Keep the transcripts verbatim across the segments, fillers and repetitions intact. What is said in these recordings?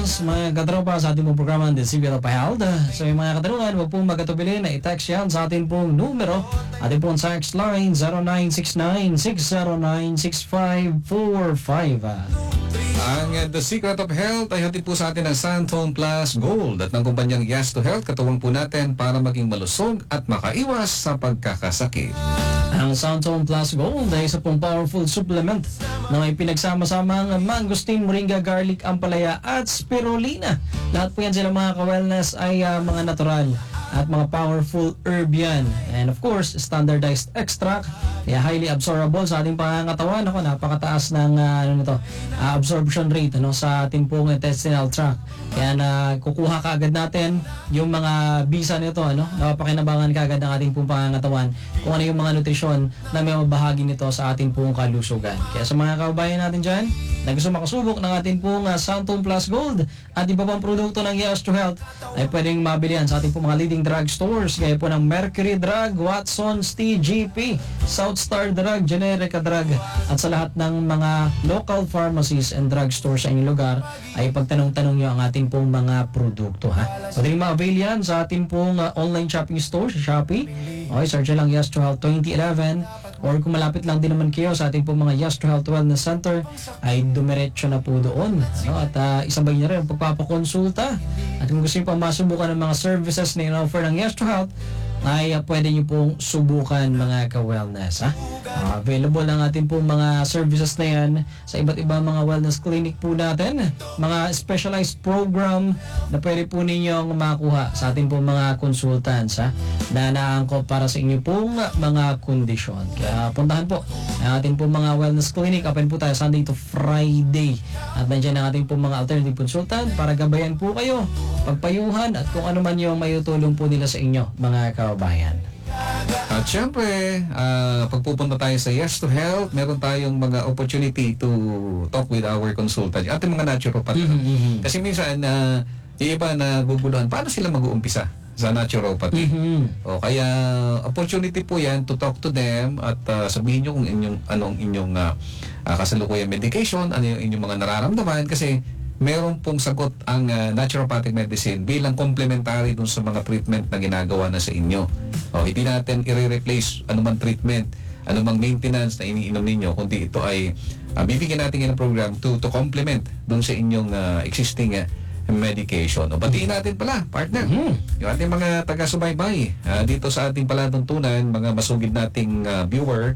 buenos, mga katropa sa ating pong programa ng Decibel of Health. So yung mga katanungan, huwag pong magkatubili na i-text yan sa ating pong numero. Ating pong text line zero nine six nine, six zero nine, six five four five. Ang uh, The Secret of Health ay hatid po sa atin ng Santone Plus Gold at ng kumpanyang Yes to Health. Katuwang po natin para maging malusog at makaiwas sa pagkakasakit. Ang Santone Plus Gold ay isa pong powerful supplement na may pinagsama-samang mangosteen, moringa, garlic, ampalaya at spirulina. Lahat po yan sila mga ka-wellness ay uh, mga natural at mga powerful herb yan. And of course, standardized extract, kaya highly absorbable sa ating pangangatawan. Ako, napakataas ng uh, ano nito, uh, absorption rate ano, sa ating pong intestinal tract. Kaya na kukuha kaagad natin yung mga bisa nito, ano, napapakinabangan kaagad ng ating pong pangangatawan kung ano yung mga nutrisyon na may mabahagi nito sa ating pong kalusugan. Kaya sa mga kababayan natin dyan, na gusto makasubok ng ating pong uh, Santone Plus Gold at iba pang produkto ng Yes to Health, ay pwedeng mabili yan sa ating pong mga leading drug stores gaya po ng Mercury Drug, Watson's, T G P, South Star Drug, Generica Drug at sa lahat ng mga local pharmacies and drug stores sa inyong lugar ay pagtanong-tanong nyo ang ating pong mga produkto, ha. Pwedeng ma-avail yan sa ating pong uh, online shopping store sa Shopee. Okay, search lang Yes to Health twenty eleven, or kung malapit lang din naman kayo sa ating pong mga Yes to Health Wellness Center ay dumiretso na po doon, ano? At uh, isabay niyo rin ang pagpapakonsulta at kung gusto niyo pa masubukan ng mga services na in-offer ng Yes to Health ay uh, pwede niyo pong subukan mga ka-wellness, ha? Uh, available ang ating pong mga services na yan sa iba't ibang mga wellness clinic po natin, mga specialized program na pwede po ninyong makuha sa ating pong mga consultants, ha, na naangkop para sa inyo pong mga kondisyon. Kaya puntahan po ang ating pong mga wellness clinic. Open po tayo Sunday to Friday at nandiyan ang ating pong mga alternative consultant para gabayan po kayo, pagpayuhan at kung ano man yung mayutulong po nila sa inyo mga kababayan. At syempre, uh, pagpupunta tayo sa Yes to Health, meron tayong mga opportunity to talk with our consultant, ating mga naturopath. Mm-hmm. Kasi minsan, uh, yung iba na guguluhan, paano sila mag-uumpisa sa naturopathy? Mm-hmm. O kaya, opportunity po yan to talk to them at uh, sabihin nyo kung inyong, anong inyong uh, uh, kasalukuyang medication, ano yung inyong mga nararamdaman, kasi meron pong sagot ang uh, naturopathic medicine bilang complementary dun sa mga treatment na ginagawa na sa inyo. O, hindi natin i-replace anumang treatment, anumang maintenance na iniinom ninyo, kundi ito ay uh, bibigyan natin ng program to to complement dun sa inyong uh, existing uh, medication. O, batiin natin pala, partner, mm-hmm. yung ating mga taga-subaybay uh, dito sa ating palatuntunan, mga masugid nating uh, viewer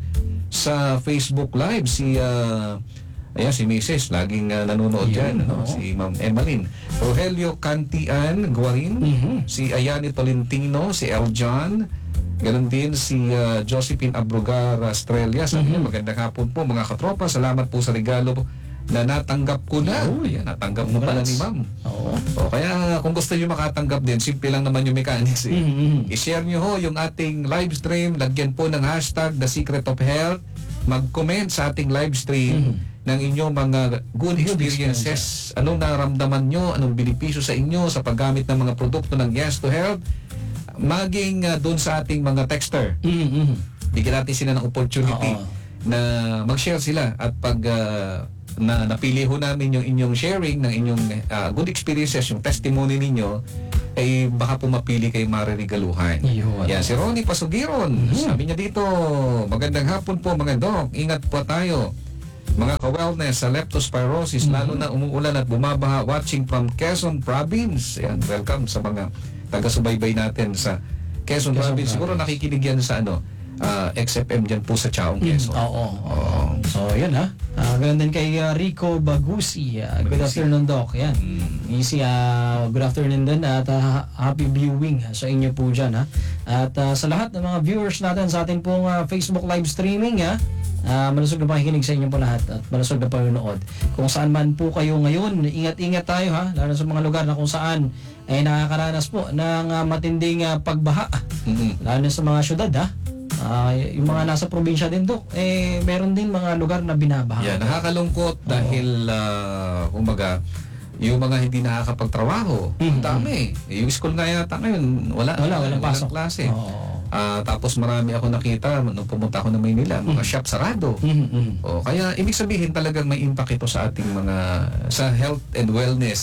sa Facebook Live, si uh, ayan, si Missus laging uh, nanonood dyan, ano? Si Ma'am Emmeline Rogelio Cantian Guarin, mm-hmm. si Ayani Tolentino, si El John, ganoon din si uh, Josephine Abrugar Estrella. Sabi niya, mm-hmm. magandang hapon po mga katropa, salamat po sa regalo na natanggap ko na. Oh, ayan, natanggap mo pala ni Ma'am. Oo. O, kaya kung gusto nyo makatanggap din, simple lang naman yung mechanics, eh. Mm-hmm. I-share nyo ho yung ating live stream, lagyan po ng hashtag The Secret of Health, mag-comment sa ating live stream, mm-hmm. ng inyong mga good experiences, anong naramdaman nyo, anong benepisyo sa inyo sa paggamit ng mga produkto ng Yes to Health, maging uh, doon sa ating mga texter. Mm-hmm. Bigyan natin sila ng opportunity Uh-oh. na mag-share sila at pag uh, na napili ho namin yung inyong sharing ng inyong uh, good experiences, yung testimony ninyo, ay baka po mapili kayo maririgaluhan. Yan, si Ronnie Pasugiron, mm-hmm. sabi niya dito, magandang hapon po mga dok, ingat po tayo mga ka-wellness sa leptospirosis, mm-hmm. lalo na umuulan at bumabaha, watching from Quezon Province. Ayan, welcome sa mga taga-subaybay natin sa Quezon, Quezon Province. Province. Siguro nakikinig yan sa ano, uh, X F M dyan po sa Chaong, Quezon. Mm, oo, oo. So, yan ha. Uh, ganun din kay uh, Rico Bagusi. Uh, good afternoon, Doc. Yan. Mm. Easy, uh, good afternoon din at uh, happy viewing sa inyo po dyan, ha. At uh, sa lahat ng mga viewers natin sa ating pong uh, Facebook live streaming, ha. Uh, malusog na pakikinig sa inyo po lahat at malusog na panonood. Kung saan man po kayo ngayon, ingat-ingat tayo, ha, lalo sa mga lugar na kung saan ay nakakaranas po ng uh, matinding uh, pagbaha, mm-hmm. lalo sa mga syudad, ha. Uh, yung mga nasa probinsya din, Dok, eh meron din mga lugar na binabaha. Yeah, nakakalungkot dahil uh, umaga yung mga hindi nakakapagtrabaho, mm-hmm. ang dami. Yung school nga yata ngayon, wala, wala, walang pasok. Klase. Oh. Uh, tapos marami ako nakita nung pumunta ako ng Maynila, mga mm-hmm. shop sarado. Mm-hmm. O, kaya ibig sabihin talagang may impact ito sa ating mga, sa health and wellness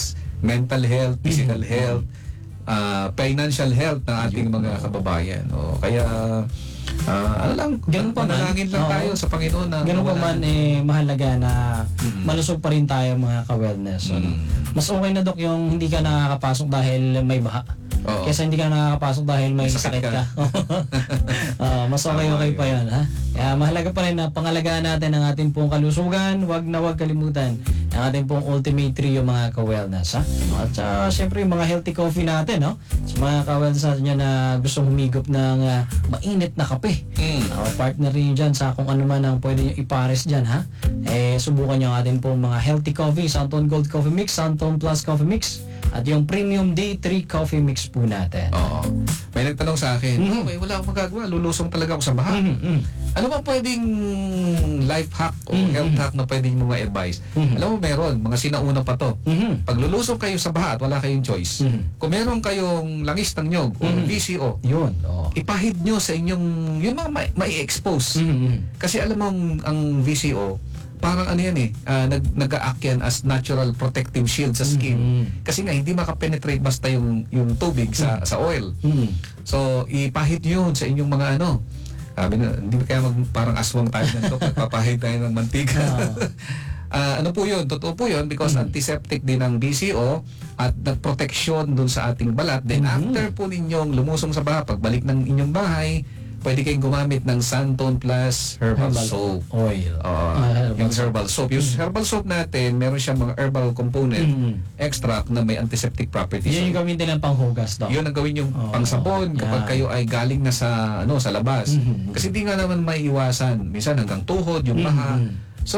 mental health, physical Mhm. health, ah, financial health ng ating mga kababayan. O, kaya, ah, ano lang, Ganun pa man. manalangin lang Oo. tayo sa Panginoon na Ganun pa mawala man, eh, mahalaga na Mhm. malusog pa rin tayo mga ka-wellness. Ano? Mm. Mas okay na, Dok, yung hindi ka nakakapasok dahil may baha. Oo. Kesa hindi ka nakakapasok dahil may May sakit sakit ka. ka. Ah, mas okay Tama okay yun. pa yan, ha? Kaya mahalaga pa rin na pangalagaan natin ang ating pong kalusugan. Huwag na huwag kalimutan ang ating pong ultimate trio mga ka-wellness, ha? At uh, syempre yung mga healthy coffee natin, no? Sa mga ka-wellness natin yan na gustong humigop ng ah, mainit na kape. Mm. Uh, partner rin dyan sa kung ano man ang pwede nyo ipares dyan, ha? Eh, subukan nyo ang ating pong mga healthy coffee, Santon Gold Coffee Mix, Santon Plus Coffee Mix, at yung Premium Day three Coffee Mix po natin. Oo. May nagtanong sa akin, Mhm. "Oh, eh, wala akong magagawa, lulusong talaga ako sa baha. Mhm, mhm. Ano ba pwedeng life hack o Mhm. health hack na pwedeng mo ma-advise?" Mhm. Alam mo, meron. Mga sinauna pa to. Mhm. Pag lulusong kayo sa baha at wala kayong choice, Mhm. kung meron kayong langis ng nyog o Mhm. V C O, Yun. Oo. ipahid nyo sa inyong, yung mga ma- mai-expose. Mhm, mhm. Kasi alam mo, ang, ang V C O, parang ano yan eh, ah, nag, nag-a-act yan as natural protective shield sa skin. Mhm. Kasi nga, hindi makapenetrate basta yung, yung tubig sa, sa oil. Mhm. So, ipahid yun sa inyong mga ano. Sabi na, hindi kaya mag, parang aswang tayo nito, pagpapahid tayo ng mantika. Ah, ano po yun? Totoo po yun because Mhm. antiseptic din ang B C O at nagproteksyon dun sa ating balat. Then Mhm. after po ninyong lumusong sa baha, pagbalik ng inyong bahay, pwede kayong gumamit ng Santon Plus Herbal, Herbal Soap. oil. Oo, Ah, herbal yung soap. herbal soap. Yung herbal soap natin, meron siyang mga herbal component, Mhm. extract na may antiseptic properties. Yan yung gawin din ng panghugas, Dok. Yun ang gawin yung Oo, pangsabon kapag yan. kayo ay galing na sa ano sa labas. Mhm. Kasi di nga naman maiiwasan. Minsan hanggang tuhod, yung baha. Mhm. So,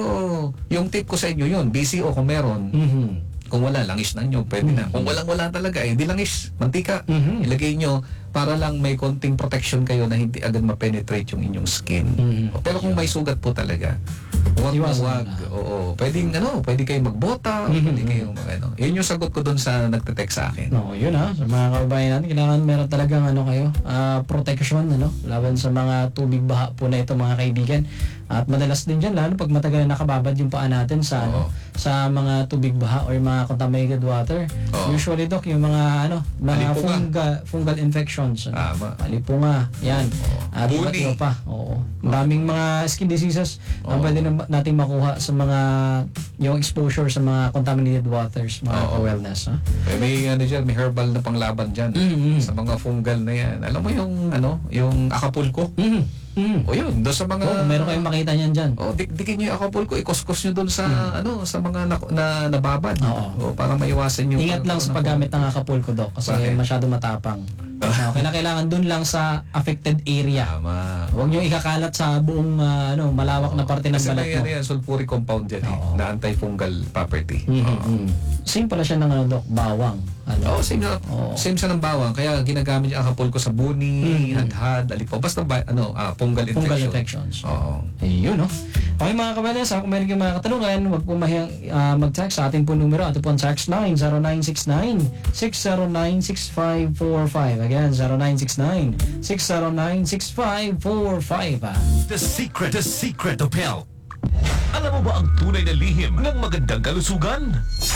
yung tip ko sa inyo yun, B C O kung meron. Mhm. Kung wala, langis na nyo, pwede na. Mhm. Kung walang-wala talaga, eh, di langis, mantika. Mhm. Ilagay nyo para lang may konting protection kayo na hindi agad ma-penetrate yung inyong skin. Mhm. Pero kung may sugat po talaga, huwag na Iwasan huwag. na. Oo, pwedeng ano, pwede kayong magbota, Mhm. pwede kayong mag ano. Yun yung sagot ko doon sa nagte-text sa akin. No, yun ha. Sa mga kababayan natin, kailangan meron talagang ano kayo, ah, protection, ano, laban sa mga tubig baha po na ito mga kaibigan. At madalas din dyan, lalo pag matagal na nakababad yung paa natin sa, ano, Oo. sa mga tubig baha or mga contaminated water. Oo. Usually, Dok, yung mga, ano, mga Alipunga. fungal, fungal infections. Ano, Tama. Alipunga, yan. Oo. At iba't Buni. iba pa. Oo. Maraming mga skin diseases na Oo. pwede na natin makuha sa mga, yung exposure sa mga contaminated waters, mga Oo. wellness. Ha? Eh, may ano dyan, may herbal na panglaban dyan. Mhm. Sa mga fungal na yan. Alam mo yung ano, yung Acapulco? Mhm. Mhm. O yun, doon sa mga... Oo, meron kayong makita niyan dyan. O, dik dikin nyo yung Acapulco, ikuskus nyo doon sa, ano, sa mga na, na, nababad. Hmm. Oo. O, para maiwasan yung... Ingat lang sa paggamit ng Acapulco, Dok, kasi Bakit? masyado matapang. Uh, kailangan, kailangan dun lang sa affected area. Tama. Huwag nyo ikakalat sa buong ah, ano, malawak na parte ng Kasi balat may mo. ano yan, sulfuric compound dyan eh, Oo. na antifungal property. Mhm, Oo. mhm. Same pala siya ng ano, Dok, bawang. Ano? Oo, same na, Oo. same siya ng bawang. Kaya ginagamit yung Acapulco sa buni, Mhm. hadhad, alipo. Basta ba, ano, ah, fungal infection. Fungal infections. Oo. Ayun, no? Okay mga kabalas, kung meron kayong mga katanungan, huwag po mahiyang ah, mag-text sa ating po numero. Ito po ang text line, zero nine six nine, six zero nine, six five four five. Again, zero nine six nine, six zero nine, six five four five. Ah. The secret, the secret of health. Alam mo ba ang tunay na lihim ng magandang kalusugan?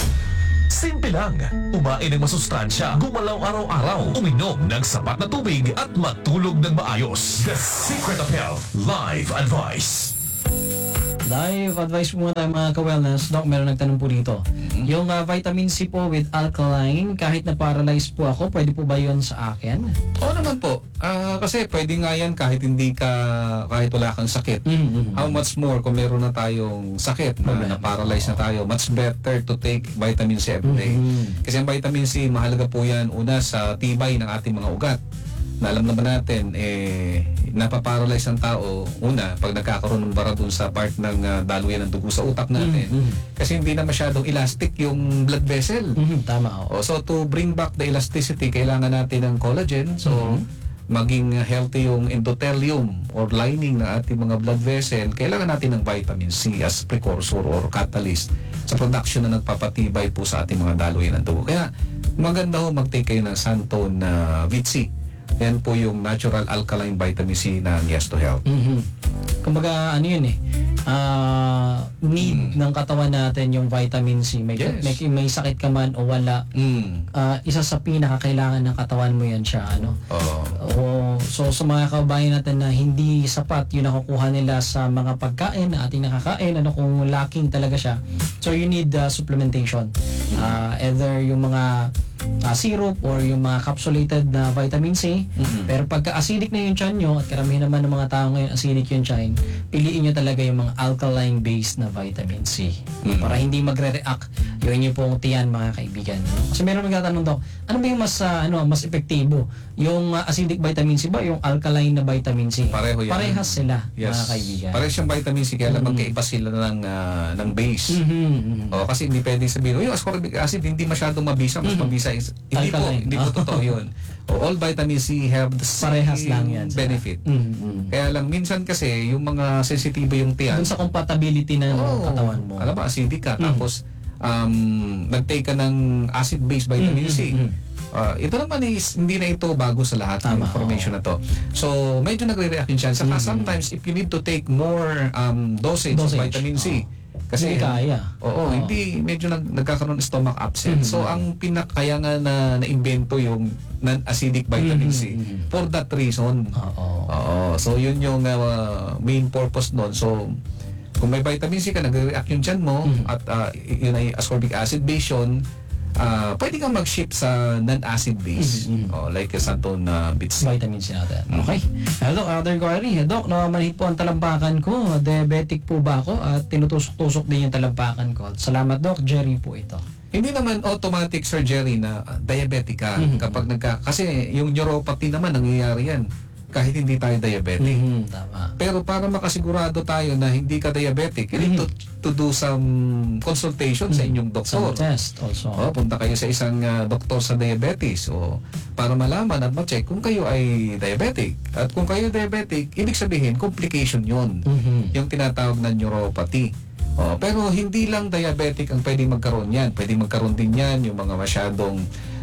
Simple lang. Umain ng masustansya, gumalaw araw-araw, uminom ng sapat na tubig at matulog ng maayos. The secret of health. Live advice. Live advice po muna tayo mga ka-wellness. Doc, meron nagtanong po dito. Yung ah, vitamin C po with alkaline, kahit na paralyzed po ako, pwede po ba yun sa akin? Oo naman po. Ah, kasi pwede nga yan kahit hindi ka, kahit wala kang sakit. Mhm. How much more kung meron na tayong sakit na, Problema. na paralyzed na tayo, much better to take vitamin C every day. Mhm. Kasi ang vitamin C, mahalaga po yan una sa tibay ng ating mga ugat. Na alam naman natin, eh, napaparalyze ang tao, una, pag nagkakaroon ng bara dun sa part ng ah, daluyan ng dugo sa utak natin. Mhm. Kasi hindi na masyadong elastic yung blood vessel. Mhm, tama. Oh. O, so to bring back the elasticity, kailangan natin ng collagen. So, Mhm. maging healthy yung endothelium or lining ng ating mga blood vessel, kailangan natin ng vitamin C as precursor or catalyst sa production na nagpapatibay po sa ating mga daluyan ng dugo. Kaya maganda ho mag-take kayo ng Santon na Vitsi. Yan po yung natural alkaline vitamin C ng Yes to Health. Mhm. Kumbaga, ano yun eh, ah, need ng katawan natin yung vitamin C. May, Yes. may, may sakit ka man o wala, Mm. ah, isa sa pinakakailangan ng katawan mo yan siya. Ano? Oo. O, so sa mga kababayan natin na hindi sapat yung nakukuha nila sa mga pagkain na ating nakakain, ano kung lacking talaga siya. So you need uh, supplementation. Uh, either yung mga uh, syrup or yung mga capsulated na vitamin C. Mhm. Pero pagka acidic na yung tiyan nyo, at karamihan naman ng mga tao ngayon acidic yung tiyan, piliin nyo talaga yung mga alkaline based na vitamin C. Mhm. Para hindi magre-react yung inyo pong tiyan, mga kaibigan. No? Kasi meron magtatanong daw, ano ba yung mas uh, ano mas epektibo? Yung uh, acidic vitamin C ba yung alkaline na vitamin C? Pareho yan. Parehas sila, Yes. mga kaibigan. Pareho siyang vitamin C, kaya lang Mm. magkaiba sila ng, ah, ng base. Mhm, mhm. Oh, kasi hindi pwedeng sabihin, oh, yung ascorbic acid hindi masyadong mabisa, mas Mhm. mabisa is hindi po, Alkaline. hindi po totoo 'yun. Oh, all vitamin C have the same Parehas lang yan sila. benefit. Mhm, mhm. Kaya lang minsan kasi yung mga sensitibo yung tiyan. Doon sa compatibility ng Oo. katawan mo. Alam mo, acidic ka, Mhm. tapos um, nag-take ka ng acid-based vitamin Mhm, C. mhm. Ah, ito naman is hindi na ito bago sa lahat ng Tama, information oo. na to. So, medyo nagre-react yun siya. Saka Mhm. sometimes if you need to take more um, dosage, Dosage, of vitamin C, oo. kasi Hindi kaya. Oo, Oo. hindi medyo nag, nagkakaroon ng stomach upset. Mhm. So ang pinakaya nga na naimbento yung non-acidic vitamin Mhm, C mhm. for that reason. Oo. Oo, so yun yung uh, main purpose nun. So kung may vitamin C ka, nagre-react yung tiyan mo Mhm. at uh, yun ay ascorbic acid base yun, uh, pwede kang mag-shift sa non-acid base. Mhm, mhm. Oh, like santon na uh, bits. Vitamin C natin. Okay. Hello, other query. Doc, namamanhid po ang talampakan ko. Diabetic po ba ako? At tinutusok-tusok din yung talampakan ko. Salamat, Doc. Jerry po ito. Hindi naman automatic surgery na uh, diabetic ka Mhm. kapag nagka kasi yung neuropathy naman nangyayari yan kahit hindi tayo diabetic. Mhm, tama. Pero para makasigurado tayo na hindi ka diabetic, you need to, to do some consultation sa inyong Some doktor. test also. O, punta kayo sa isang uh, doktor sa diabetes o para malaman at ma-check kung kayo ay diabetic. At kung kayo diabetic, ibig sabihin complication yun. Mhm. Yung tinatawag na neuropathy. O, pero hindi lang diabetic ang pwedeng magkaroon yan. Pwedeng magkaroon din yan yung mga masyadong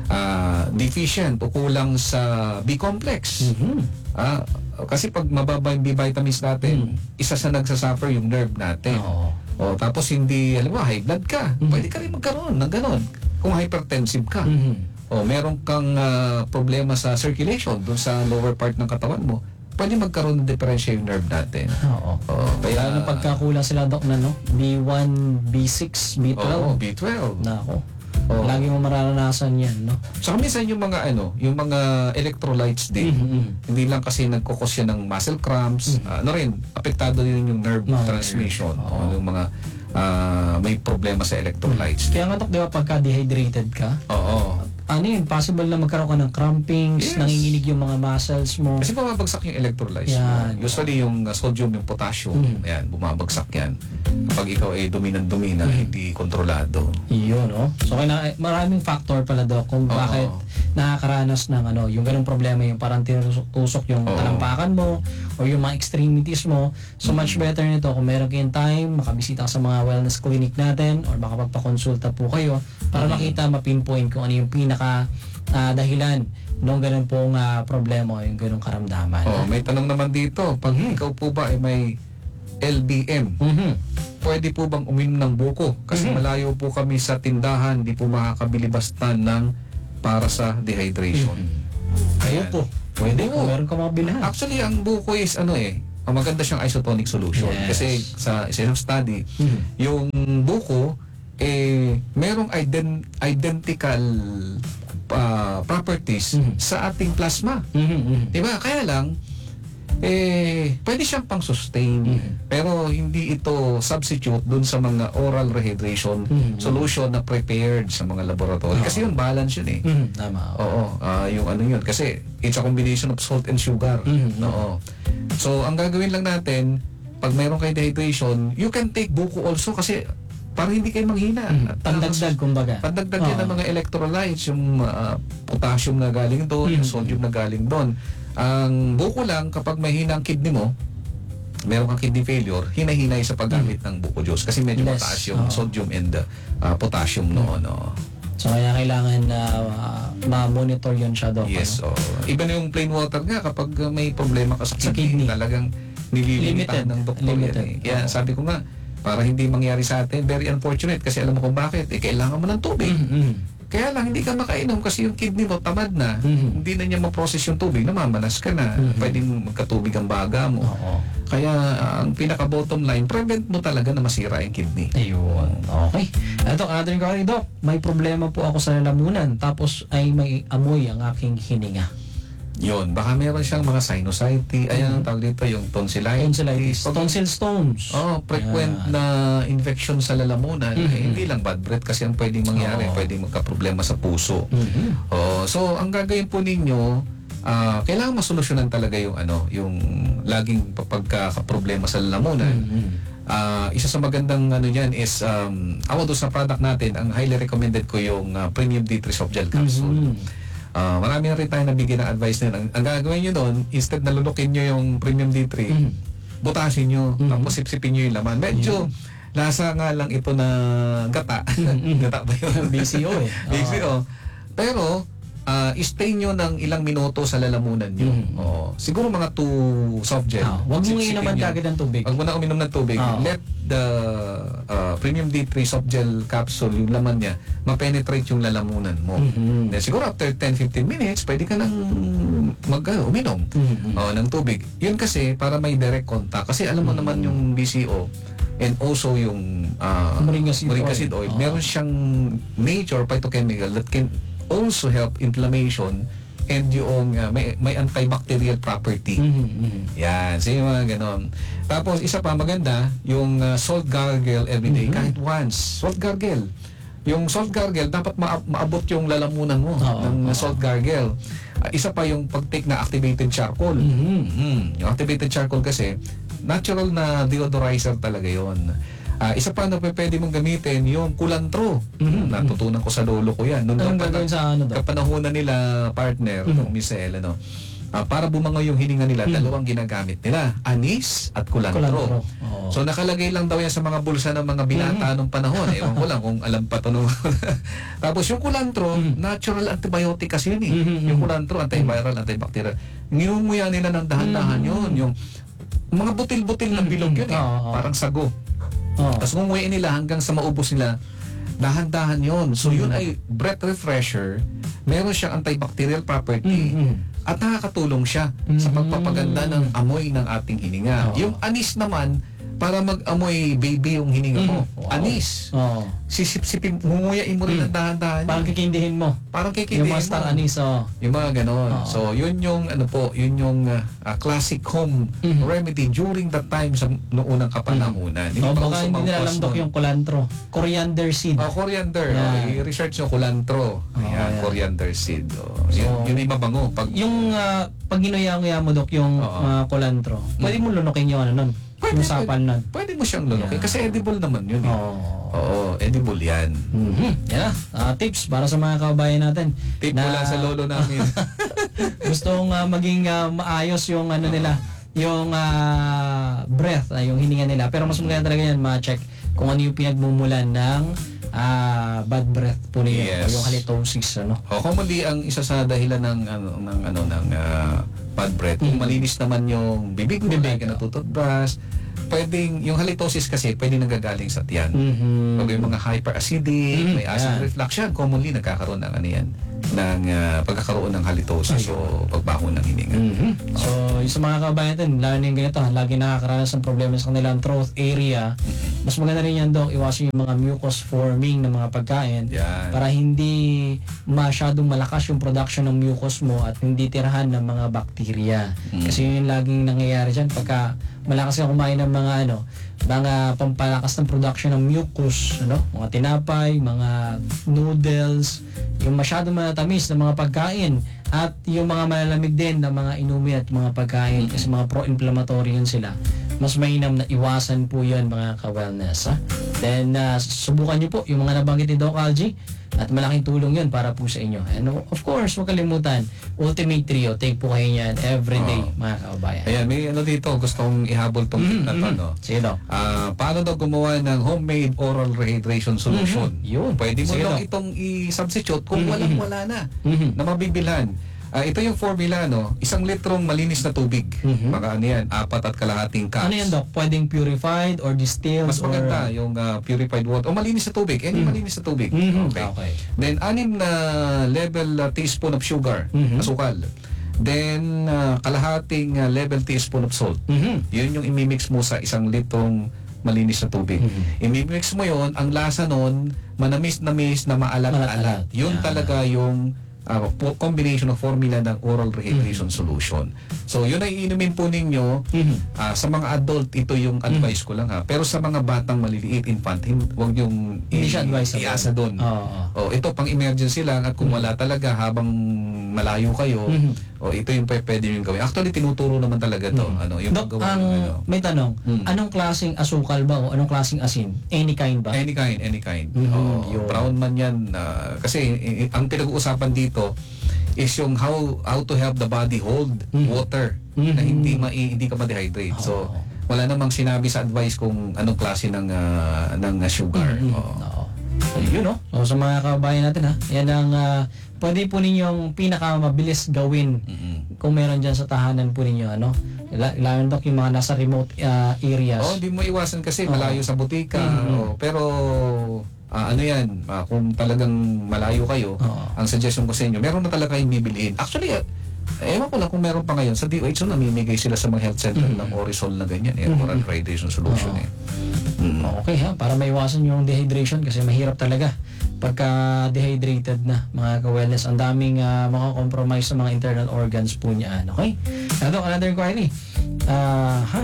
ah, deficient o kulang sa B-complex. Mhm. Ah, kasi pag mababa yung B vitamins natin, isa sa nagsasuffer yung nerve natin. Oo. O, tapos hindi, alam mo, high blood ka. Mhm. Pwede ka rin magkaroon ng ganon. Kung hypertensive ka. Mhm. O, meron kang ah, problema sa circulation dun sa lower part ng katawan mo, pwede magkaroon ng diferensya yung nerve natin. Oo. O, kaya, Lalo na pagkakulang sila, Doc, na no? B one, B six, B Oo, twelve. B twelve. Nako. Oo. Lagi mo mararanasan yan, no? Saka minsan yung mga ano, yung mga electrolytes din. Mhm. Hindi lang kasi nagkukos yan ng muscle cramps, ah, ano rin, apektado din yung nerve No, transmission. oo. O, yung mga ah, may problema sa electrolytes. Kaya nga, Doc, di ba, pagka dehydrated ka, Oo. ano yun, possible na magkaroon ka ng crampings, Yes. nanginginig yung mga muscles mo. Kasi bumabagsak yung electrolytes. Yan. Usually yung uh, sodium, yung potassium, Mhm. yan, bumabagsak yan. Kapag ikaw ay dumi-dumi na Mhm. hindi kontrolado. Yun, no? So, kaya maraming factor pala, Doc, kung Oo. bakit nakakaranas ng ano, yung ganung problema, yung parang tinusok-tusok yung Oo. talampakan mo or yung mga extremities mo. So, much Mhm. better nito kung meron kayong time, makabisita ka sa mga wellness clinic natin or makapagpakonsulta po kayo para Mhm. makita, mapinpoint kung ano yung pinaka ah, dahilan nung ganun pong ah, problema o yung ganung karamdaman. Oh, may tanong naman dito, pag Mhm. ikaw po ba ay may L B M, Mhm. pwede po bang uminom ng buko? Kasi Mhm. malayo po kami sa tindahan, di po makakabili basta ng para sa dehydration. Kayo Ayan. po. Pwede Oo. kung meron ka mga bilhan. Actually, ang buko is ano eh, ang maganda siyang isotonic solution. Yes. Kasi sa sa isang study, Mhm. yung buko, eh, merong ident- identical ah, properties Mhm. sa ating plasma. Mhm, mhm. Diba? Kaya lang, eh, pwede siyang pang-sustain. Mhm. Pero hindi ito substitute dun sa mga oral rehydration Mhm. solution na prepared sa mga laboratory. Oo. Kasi yun, balance yun eh. Mhm. Tama. Oo, ah, yung ano yun. Kasi it's a combination of salt and sugar. Mhm. Oo. So, ang gagawin lang natin, pag mayroon kayo dehydration, you can take buko also kasi para hindi kayo manghina. Mhm. At, Pandagdag, kumbaga. Pandagdag yan Oo. ng mga electrolytes, yung ah, potassium na galing doon, yung Mhm. sodium na galing doon. Ang buko lang, kapag mahina ang kidney mo, meron kang kidney failure, hinahinay sa paggamit ng buko juice kasi medyo Less, mataas yung oo. sodium and ah, potassium noon. No? So, kaya kailangan na ah, ma-monitor yun siya, Doc. Yes, ano? oh. Iba na yung plain water nga kapag uh, may problema ka sa Sa kidney, kidney. talagang nililimitahan Limited. ng doktor Limited. yan eh. Kaya Oo. sabi ko nga, para hindi mangyari sa atin, very unfortunate kasi alam mo kung bakit, eh kailangan mo ng tubig. Mhm. Kaya lang, hindi ka makainom kasi yung kidney mo tamad na. Mhm. Hindi na niya ma-process yung tubig, namamanas ka na. Mhm. Pwedeng magkatubig ang baga mo. Oo. Kaya ah, ang pinaka-bottom line, prevent mo talaga na masira yung kidney. Ayun. Okay. Ito, Adrian Carly, Doc, may problema po ako sa lalamunan tapos ay may amoy ang aking hininga. Yun, baka meron siyang mga sinusitis, ayan ang tawag dito, yung tonsillitis. Tonsillitis. Pag- Tonsil stones. Oh, frequent Ayan. na infection sa lalamunan, Mhm. eh, hindi lang bad breath kasi ang pwedeng mangyari, Oo. pwedeng magka-problema sa puso. Mhm. Oh, so ang gagawin po ninyo, ah, kailangan masolusyonan talaga yung ano, yung laging pagka-problema sa lalamunan. Mhm. Ah, isa sa magandang ano niyan is um, ako doon sa product natin, ang highly recommended ko yung ah, Premium D three Soft Gel Capsule. Mhm. Ah, marami na rin tayo nabigyan ng advice nila. Ang, ang gagawin nyo doon, instead na lunukin nyo yung Premium D three, Mhm. butasin nyo, Mhm. tapos sipsipin nyo yung laman. Medyo, lasa nga lang ito na gata. Mhm. Gata ba yun? B C O eh. B C O. Pero, ah, stay nyo ng ilang minuto sa lalamunan nyo. Mhm. Oo. Siguro mga two soft gel. Ah, huwag mong Sipsipin inuman nyo. kagad ng tubig. Huwag mo na uminom ng tubig. Ah. Let the ah, Premium D three soft gel capsule, yung laman niya, ma-penetrate yung lalamunan mo. Mhm. Then, siguro after ten to fifteen minutes, pwede ka nang mag, uh, uminom Mhm. oh, ng tubig. Yun kasi para may direct contact. Kasi alam mo naman yung B C O and also yung uh, Moringa seed moringa oil. seed oil, Oo. meron siyang nature phytochemical that can also help inflammation and yung uh, may, may antibacterial property. Mhm. Mhm. Yan, so yung mga ganon. Tapos isa pa maganda, yung uh, salt gargle everyday, Mhm. kahit once. Salt gargle. Yung salt gargle, dapat ma- maabot yung lalamunan mo Oo, ng oo. salt gargle. Uh, isa pa yung pag-take na activated charcoal. Mhm. Mm, yung activated charcoal kasi, natural na deodorizer talaga yon. Ah, isa pa na p- pwede mong gamitin yung kulantro. Mhm. Natutunan ko sa lolo ko yan. Noong Anong kapana- gagawin sa ano, Doc? kapanahunan nila partner, Mhm. mm Misael, ano, ah, para bumangaw yung hininga nila, Mhm. dalawang ginagamit nila, anis at kulantro. Kulantro. Oo. So nakalagay lang daw yan sa mga bulsa ng mga binata nung panahon. Ewan ko lang kung alam pa to nung... Tapos yung kulantro, Mhm. natural antibiotic kasi yun eh. Mhm. Yung kulantro, antiviral, antibacterial. Nginunguya nila ng dahan-dahan Mhm. yun. Yung mga butil-butil ng bilog yun eh. Oo, oo. Parang sago. Oo. Tapos ngunguyain nila hanggang sa maubos nila, dahan-dahan yun. So yun Mhm. ay breath refresher, meron siyang antibacterial property, Mhm. at nakakatulong siya sa Mhm. pagpapaganda ng amoy ng ating hininga. Oo. Yung anis naman, para mag-amoy baby yung hininga mo. Mhm. Wow. Anis. Oo. Sisip-sipin, ngunguyain mo rin Mhm. ng dahan-dahan. Parang kikindihin mo. Parang Yung kikitiin mga star mo. anise, oh. Yung mga ganon. Oo. So, yun yung, ano po, yun yung uh, uh, classic home Mhm. remedy during that time sa noong unang kapanahunan. Oh, pa baka uso hindi mga nila alam, kwas Doc, nun. yung kulantro. Coriander seed. Oh, coriander. Yan. Oh, i-research nyo kulantro. Oh, Ayan, yan. coriander seed. Oh, yun, So, yun ay mabango. Pag, Yung ah, pag ginuya-nguya mo, Doc, yung Oo. ah, kulantro, pwede mo lunukin yung ano nun. Pwede, Yung sapal nun. pwede mo siyang lunukin. Yeah. Kasi edible naman yun. Eh. Oo. Oo, edible yan. Mhm. Yan na. Ah, tips para sa mga kababayan natin. Tip na mula sa lolo namin. gustong ah, maging ah, maayos yung ano nila, yung ah, breath, ah, yung hininga nila. Pero mas maganda talaga yan, ma-check kung ano yung pinagmumulan ng ah, bad breath po ninyo. Yes. O yung halitosis, ano. O, commonly, ang isa sa dahilan ng ano ng ano ng ah, bad breath, kung Mhm. malinis naman yung bibig mo, Bibig, lagi oh. natututbrush, pwedeng, yung halitosis kasi pwede nanggagaling sa tiyan. Mhm. Pag yung mga hyperacidic, Mhm, may acid yan. reflux yan, commonly nagkakaroon ng ano yan, ng ah, pagkakaroon ng halitosis o pagbaho ng hininga. Mhm. So, yung sa mga kabayan natin, lalo na yung ganito, lagi nakakaranas ng problema sa kanilang throat area, mas maganda rin yan, Doc, iwasan yung mga mucus forming ng mga pagkain Yan. para hindi masyadong malakas yung production ng mucus mo at hindi tirahan ng mga bakterya. Mm. Kasi yun yung laging nangyayari dyan pagka malakas ka kumain ng mga ano, mga pampalakas ng production ng mucus, ano, mga tinapay, mga noodles, yung masyadong matatamis na mga pagkain at yung mga malalamig din na mga inumin at mga pagkain kasi mga pro-inflammatory yun sila. Mas mainam na iwasan po yun mga ka-wellness. Ha? Then, uh, subukan nyo po yung mga nabanggit ni Doc Algie at malaking tulong yun para po sa inyo. And of course, huwag kalimutan, Ultimate Trio, take po kayo yan everyday Oh. mga kababayan. Ayan, may ano dito, gusto kong ihabol tong tip na to, Mhm. no? Sige, Doc. Ah, paano daw gumawa ng homemade oral rehydration solution? Mhm. Yun. Pwede mo Sige, daw Doc. itong i-substitute kung Mhm. walang wala na Mhm. na mabibilhan. Ah, ito yung formula, no? Isang litrong malinis na tubig. Mhm. Mga ano yan, apat at kalahating cups. Ano yan, Doc? Pwedeng purified or distilled? Mas maganda yung ah, purified water. O malinis na tubig. Any malinis na tubig. Mhm. Okay. Okay. Then, anim na level ah, teaspoon of sugar, Mhm. asukal. Then, ah, kalahating ah, level teaspoon of salt. Mhm. Yun yung imimix mo sa isang litrong malinis na tubig. Mhm. Imimix mo yon, ang lasa nun, manamis-namis na maalat-alat. Maalat-alat. Yun Yeah. talaga yung uh, po- combination of formula ng oral rehydration solution. So, yun ay inumin po ninyo. Mhm. Ah, sa mga adult, ito yung advice ko lang ha. Pero sa mga batang maliliit, infant, hin- huwag yung Hindi siya advisable. iasa doon. Oo. O, ito pang emergency lang at kung wala talaga habang malayo kayo, Mhm. o ito yung pe- pwede yung gawin. Actually, tinuturo naman talaga to. Ano, yung Doc, paggawa ang ng ano. may tanong, Mm. anong klaseng asukal ba o anong klaseng asin? Any kind ba? Any kind, any kind. Mhm, Oo, yun. brown man yan. ah, kasi i- i- ang pinag-uusapan dito is yung how how to help the body hold Mhm. water Mhm. na hindi ma hindi ka ma-dehydrate. So, Oo. wala namang sinabi sa advice kung anong klase ng ah, ng ah, sugar. Mhm. Oo. Oo. So, yun, no? So, sa mga kababayan natin, ha? Yan ang ah, pwede po ninyong pinakamabilis gawin Mhm. kung meron dyan sa tahanan po ninyo, ano? Ila- Lalo, Doc, yung mga nasa remote ah, areas. Oh, di mo iwasan kasi Oo. malayo sa butika. Mhm. Oh, pero ah, ano yan, ah, kung talagang malayo kayo, Oo. ang suggestion ko sa inyo, meron na talaga kayong bibiliin. Actually, ah, ewan ko lang kung meron pa ngayon. Sa D O H O, namimigay sila sa mga health center Mhm. ng Orisol na ganyan. Eh, oral rehydration solution Oo. eh. Mm. Okay, ha? Para maiwasan yung dehydration kasi mahirap talaga pagka dehydrated na mga ka-wellness. Ang daming uh, compromise sa mga internal organs po niyan. Okay? Ano, another inquiry. Ah, ha?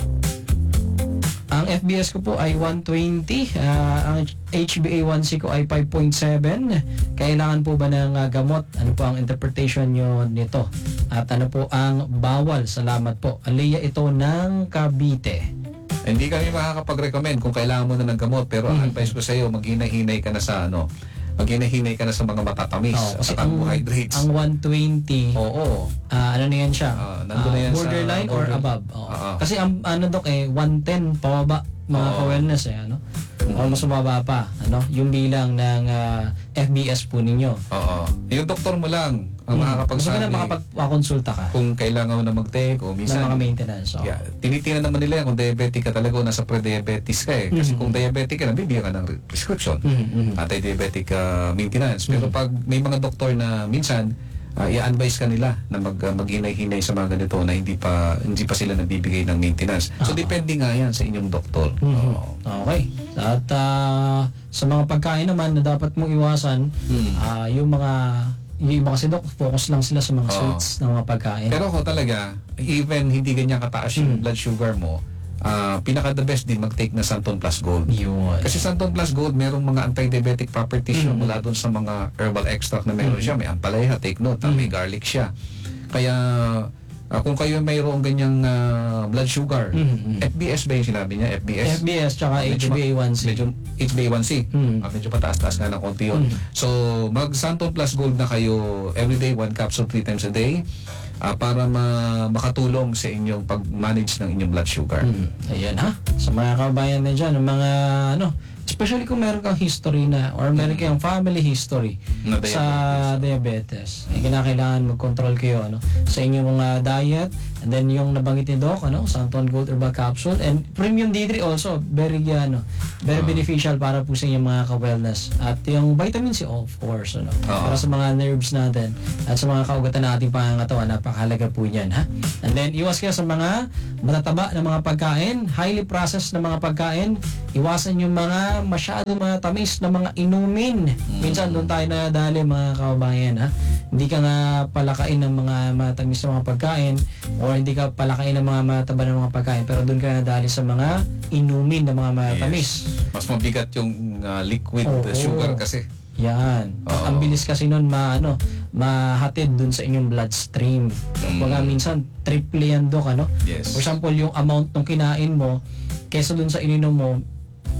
Ang F B S ko po ay one twenty. Ah, ang H b A one C ko ay five point seven. Kailangan po ba ng ah, gamot? Ano po ang interpretation nyo nito? At ano po ang bawal? Salamat po. Aliyah ito ng Cavite. Hindi kami makakapag-recommend kung kailangan mo na ng gamot, pero ang Mhm. advice ko sa iyo, maghinay-hinay ka na sa ano, maghinay-hinay ka na sa mga matatamis Oo, kasi at ang, carbohydrates. ang one twenty, Oo. ah, ano na yan siya? Ah, nandun na Ah, yan sa borderline or border- above? Oo. Oo. Kasi ang ano, Dok, eh, one ten pababa mga Oo. ka-wellness eh, ano? Mhm. O mas mababa pa, ano? Yung bilang ng ah, F B S po ninyo. Oo. Yung doktor mo lang ang Gusto makakapagsabi ka na makapag-consulta ka kung kailangan mo na mag-take o ng minsan mga maintenance. oo. yeah, tinitingnan naman nila yan kung diabetic ka talaga o nasa pre-diabetes ka eh. Kasi Mhm. kung diabetic ka, nabibigyan ka ng re- prescription. Mhm, mhm. Anti-diabetic ah, maintenance. Pero Mhm. pag may mga doktor na minsan, ah, i-advise ka nila na mag, ah, maghinay-hinay sa mga ganito na hindi pa hindi pa sila nagbibigay ng maintenance. So, Oo. depende nga yan sa inyong doktor. Mhm. Oo. Okay. At ah, sa mga pagkain naman na dapat mong iwasan, Hmm. ah, yung mga yung iba kasi, Dok, focus lang sila sa mga Oo. sweets ng mga pagkain. Pero ako talaga, even hindi ganyan kataas yung Mhm. blood sugar mo, ah, pinaka the best din mag-take na Santon Plus Gold. Yun. Kasi Santon Plus Gold, merong mga anti-diabetic properties Mhm. mm mula doon sa mga herbal extract na meron Mhm. siya. May ampalaya, take note, ah, may Mhm. garlic siya. Kaya, ah, kung kayo mayroong ganyang ah, blood sugar, Mhm. F B S ba yung sinabi niya? F B S? F B S tsaka Medyo H b A one C. Medyo H b A one C. Mhm. Ah, medyo pataas-taas nga ng konti yun. Mhm. So, mag Santon Plus Gold na kayo everyday, one capsule three times a day, ah, para ma- makatulong sa inyong pag-manage ng inyong blood sugar. Hmm. Ayan ha. Sa mga kabayan na dyan, ng mga ano, especially kung meron kang history na or meron kayong family history Na sa diabetes. Eh, kinakailangan mag-control kayo ano, sa inyong mga diet, and then yung nabanggit ni Doc, ano, Santon Gold Herbal Capsule, and Premium D three also, very ano, very Ah. beneficial para po sa inyong mga ka-wellness. At yung vitamin C, of course, ano, Ah. para sa mga nerves natin at sa mga kaugatan na ating pangangatawan, napakahalaga po yan, ha? And then, iwas kayo sa mga matataba na mga pagkain, highly processed na mga pagkain, iwasan yung mga masyado mga tamis na mga inumin. Minsan doon tayo nadali mga kababayan, ha? Hindi ka nga palakain ng mga matamis na mga pagkain or hindi ka palakain ng mga mataba na mga pagkain, pero doon ka nadali sa mga inumin na mga matamis. Mas mabigat yung ah, liquid Oo. uh, sugar kasi. Yan. Oo. Ang bilis kasi nun ma, ano, mahatid dun sa inyong bloodstream. Mm. Kumbaga minsan triple yan, Dok, ano? Yes. For example, yung amount ng kinain mo kesa dun sa ininom mo,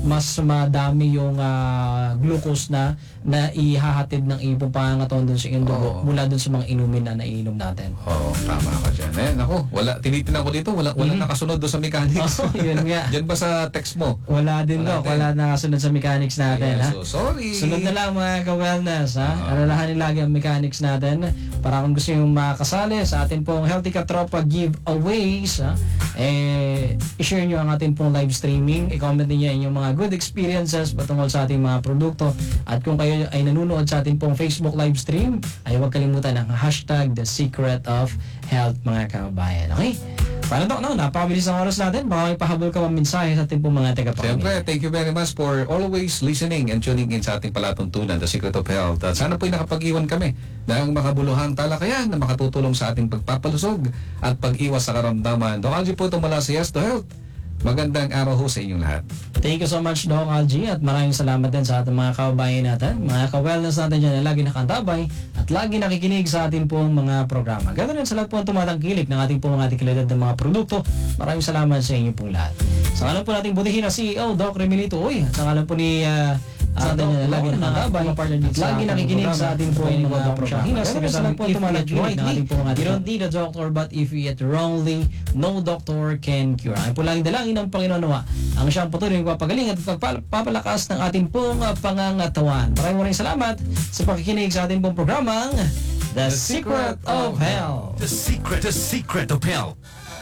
mas madami yung ah, glucose na na ihahatid ng iyong pangangatawan doon sa iyong dugo Oo. mula doon sa mga inumin na naiinom natin. Oo, tama ka dyan. Eh, naku, wala, tinitingnan ko dito, wala, wala nakasunod doon sa mechanics. Oo, yun nga. Diyan ba sa text mo? Wala din Wala daw, din. wala nakasunod sa mechanics natin, Yeah, ha? so, sorry. Sunod na lang mga ka-wellness, ha? Ah. Alalahanin lagi ang mechanics natin para kung gusto nyo makasali sa atin pong Healthy Katropa giveaways, ha? Eh, i-share nyo ang atin pong live streaming, i-comment niyo ang inyong mga good experiences patungkol sa ating mga produkto, at kung kayo ay nanonood sa ating pong Facebook live stream, ay huwag kalimutan ang hashtag The Secret of Health, mga kabayan. Okay? Paano Doc, no? Napakabilis ang oras natin. Baka may pahabol ka mang mensahe sa ating pong mga tagapakinig. Siyempre, thank you very much for always listening and tuning in sa ating palatuntunan, The Secret of Health. At sana po'y nakapag-iwan kami ng makabuluhang talakayan na makatutulong sa ating pagpapalusog at pag-iwas sa karamdaman. Doc Algie po itong mula sa Yes to Health. Magandang araw ho sa inyong lahat. Thank you so much, Doc Algie, at maraming salamat din sa ating mga kababayan natin, mga ka-wellness natin dyan na lagi nakantabay at lagi nakikinig sa ating pong mga programa. Ganoon din sa lahat po ang tumatangkilik ng ating pong mga kalidad ng mga produkto. Maraming salamat sa inyo pong lahat. Sa ngalan po nating butihin na C E O, Doc Remilito Uy, at sa ngalan po ni uh, sa atin na lagi nakantabay at lagi nakikinig sa ating pong mga programa. Ganoon din sa lahat po ang tumatangkilik ng ating pong mga You don't need a doctor, but if you eat wrongly, no doctor can cure. Ay po laging dalangin ng Panginoon nawa ang siyang patuloy na papagaling at pagpapalakas ng ating pong uh, pangangatawan. Maraming maraming salamat sa pakikinig sa ating pong programang The Secret of Health. The Secret, The Secret of Health.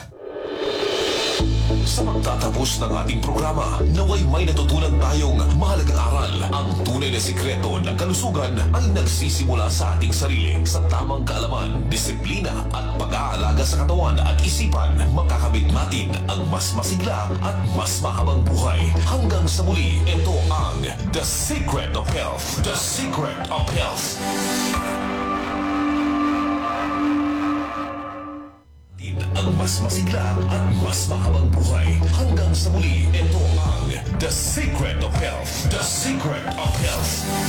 Sa pagtatapos ng ating programa, naway may natutunan tayong mahalagang aral. Ang tunay na sikreto ng kalusugan ay nagsisimula sa ating sarili. Sa tamang kaalaman, disiplina at pag-aalaga sa katawan at isipan, makakamit natin ang mas masigla at mas mahabang buhay. Hanggang sa muli, ito ang The Secret of Health. The Secret of Health. Ang mas masigla at mas mahabang buhay. Hanggang sa muli, ito ang The Secret of Health. The Secret of Health.